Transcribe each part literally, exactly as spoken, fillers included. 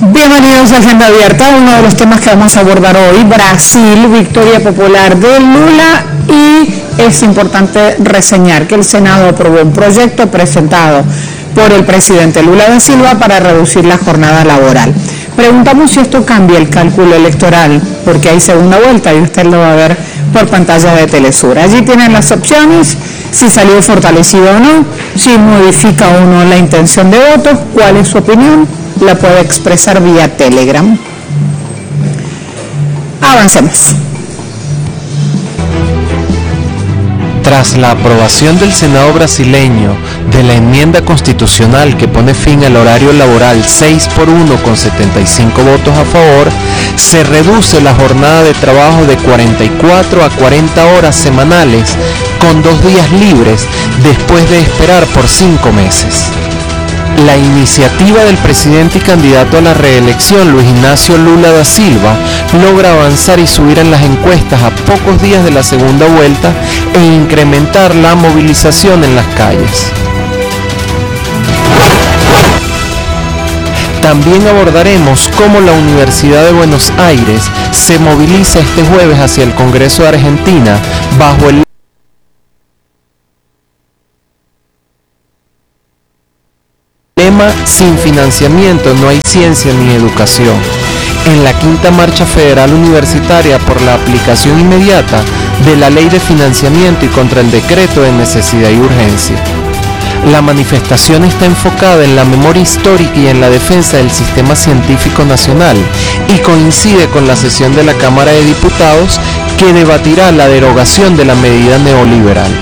Bienvenidos a Agenda Abierta, uno de los temas que vamos a abordar hoy, Brasil, victoria popular de Lula, y es importante reseñar que el Senado aprobó un proyecto presentado por el presidente Lula da Silva para reducir la jornada laboral. Preguntamos si esto cambia el cálculo electoral, porque hay segunda vuelta y usted lo va a ver por pantalla de Telesur. Allí tienen las opciones, si salió fortalecido o no, si modifica o no la intención de voto, cuál es su opinión, la puede expresar vía Telegram. Avancemos. Tras la aprobación del Senado brasileño de la enmienda constitucional que pone fin al horario laboral seis por uno con setenta y cinco votos a favor, se reduce la jornada de trabajo de cuarenta y cuatro a cuarenta horas semanales con dos días libres después de esperar por cinco meses. La iniciativa del presidente y candidato a la reelección, Luis Ignacio Lula da Silva, logra avanzar y subir en las encuestas a pocos días de la segunda vuelta e incrementar la movilización en las calles. También abordaremos cómo la Universidad de Buenos Aires se moviliza este jueves hacia el Congreso de Argentina bajo el lema "Sin financiamiento no hay ciencia ni educación", en la quinta marcha federal universitaria por la aplicación inmediata de la Ley de Financiamiento y contra el decreto de necesidad y urgencia. La manifestación está enfocada en la memoria histórica y en la defensa del sistema científico nacional y coincide con la sesión de la Cámara de Diputados que debatirá la derogación de la medida neoliberal.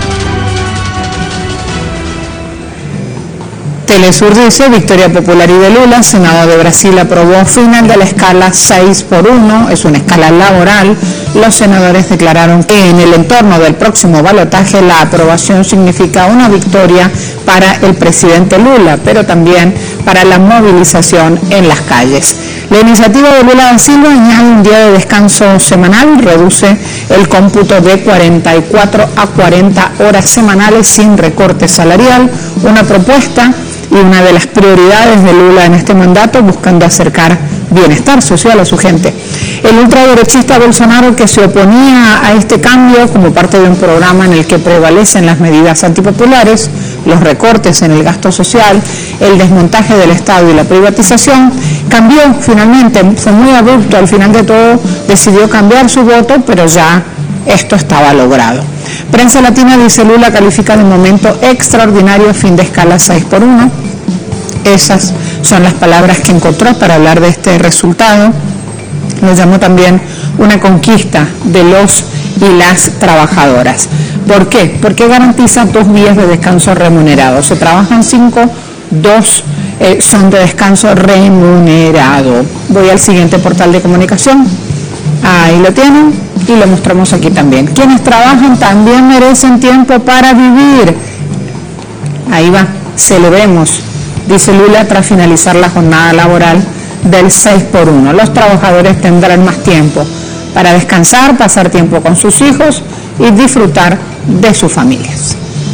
Telesur dice, victoria popular y de Lula, Senado de Brasil aprobó final de la escala seis por uno, es una escala laboral. Los senadores declararon que en el entorno del próximo balotaje la aprobación significa una victoria para el presidente Lula, pero también para la movilización en las calles. La iniciativa de Lula da Silva añade un día de descanso semanal, reduce el cómputo de cuarenta y cuatro a cuarenta horas semanales sin recorte salarial, una propuesta y una de las prioridades de Lula en este mandato, buscando acercar bienestar social a su gente. El ultraderechista Bolsonaro, que se oponía a este cambio como parte de un programa en el que prevalecen las medidas antipopulares, los recortes en el gasto social, el desmontaje del Estado y la privatización, cambió finalmente, fue muy abrupto, al final de todo decidió cambiar su voto, pero ya esto estaba logrado. Prensa Latina dice, Lula califica de momento extraordinario fin de escala seis por uno. Esas son las palabras que encontró para hablar de este resultado. Lo llamó también una conquista de los y las trabajadoras. ¿Por qué? Porque garantiza dos días de descanso remunerado. Se trabajan cinco, dos eh, son de descanso remunerado. Voy al siguiente portal de comunicación. Ahí lo tienen y lo mostramos aquí también. Quienes trabajan también merecen tiempo para vivir. Ahí va, se lo vemos, dice Lula tras finalizar la jornada laboral del seis por uno. Los trabajadores tendrán más tiempo para descansar, pasar tiempo con sus hijos y disfrutar de sus familias.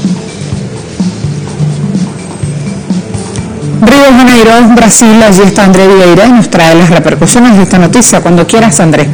Río de Janeiro, Brasil, allí está André Vieira y nos trae las repercusiones de esta noticia. Cuando quieras, André.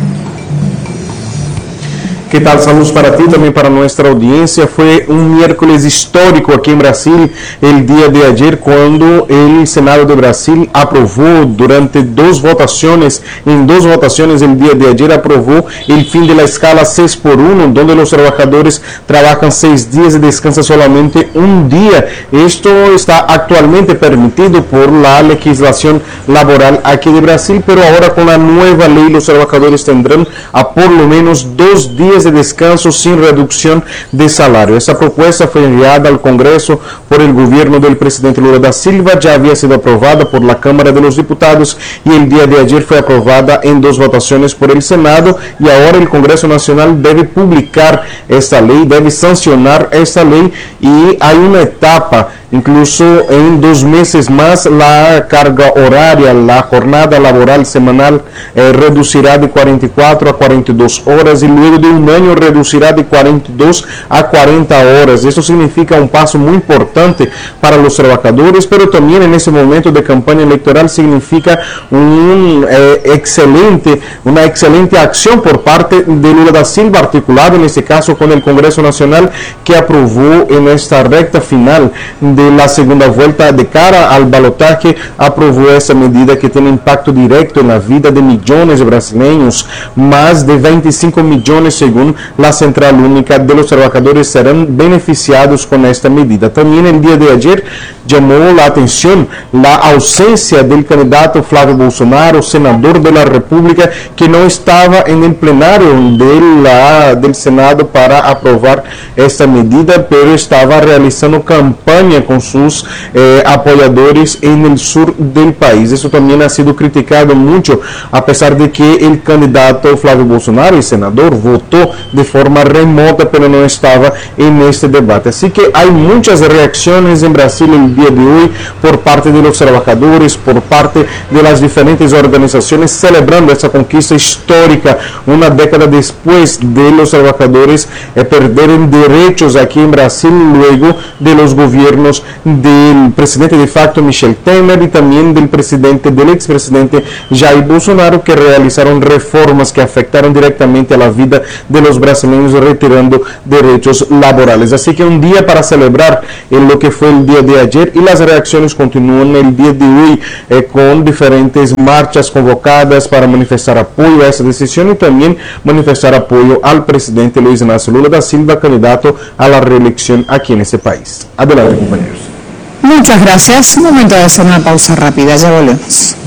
¿Qué tal? Saludos para ti, también para nuestra audiencia. Fue un miércoles histórico aquí en Brasil el día de ayer, cuando el Senado de Brasil aprobó durante dos votaciones, en dos votaciones el día de ayer aprobó el fin de la escala seis por uno, donde los trabajadores trabajan seis días y descansan solamente un día. Esto está actualmente permitido por la legislación laboral aquí de Brasil, pero ahora con la nueva ley los trabajadores tendrán a por lo menos dos días de descanso sin reducción de salario. Esa propuesta fue enviada al Congreso por el gobierno del presidente Lula da Silva, ya había sido aprobada por la Cámara de los Diputados y el día de ayer fue aprobada en dos votaciones por el Senado, y ahora el Congreso Nacional debe publicar esta ley, debe sancionar esta ley, y hay una etapa Incluso en dos meses más la carga horaria, la jornada laboral semanal eh, reducirá de cuarenta y cuatro a cuarenta y dos horas y luego de un año reducirá de cuarenta y dos a cuarenta horas. Eso significa un paso muy importante para los trabajadores, pero también en ese momento de campaña electoral significa un, eh, excelente, una excelente acción por parte de Lula da Silva, articulado en este caso con el Congreso Nacional, que aprobó en esta recta final de la segunda vuelta de cara al balotaje, aprobó esa medida que tiene impacto directo en la vida de millones de brasileños. Más de veinticinco millones según la Central Única de los Trabajadores serán beneficiados con esta medida. También el día de ayer llamó la atención la ausencia del candidato Flávio Bolsonaro, senador de la República, que no estaba en el plenario de la, del Senado para aprobar esta medida, pero estaba realizando campaña con sus eh, apoyadores en el sur del país. Eso también ha sido criticado mucho, a pesar de que el candidato Flávio Bolsonaro, el senador, votó de forma remota, pero no estaba en este debate. Así que hay muchas reacciones en Brasil el día de hoy por parte de los trabajadores, por parte de las diferentes organizaciones, celebrando esta conquista histórica, una década después de los trabajadores eh, perder derechos aquí en Brasil, luego de los gobiernos del presidente de facto Michel Temer y también del presidente, del expresidente Jair Bolsonaro, que realizaron reformas que afectaron directamente a la vida de los brasileños, retirando derechos laborales. Así que un día para celebrar en lo que fue el día de ayer, y las reacciones continúan el día de hoy eh, con diferentes marchas convocadas para manifestar apoyo a esa decisión y también manifestar apoyo al presidente Luis Inácio Lula da Silva, candidato a la reelección aquí en ese país. Adelante, compañeros. Muchas gracias. Momento de hacer una pausa rápida. Ya volvemos.